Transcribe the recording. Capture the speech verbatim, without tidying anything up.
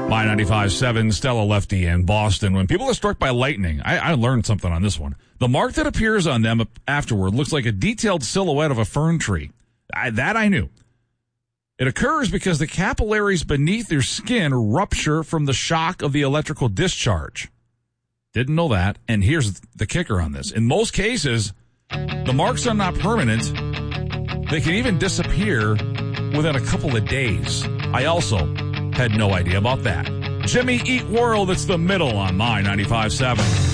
My ninety-five point seven, Stella Lefty in Boston. When people are struck by lightning, I, I learned something on this one. The mark that appears on them afterward looks like a detailed silhouette of a fern tree. I, that I knew. It occurs because the capillaries beneath their skin rupture from the shock of the electrical discharge. Didn't know that. And here's the kicker on this. In most cases, the marks are not permanent. They can even disappear within a couple of days. I also had no idea about that. Jimmy Eat World, it's the middle on My ninety-five point seven.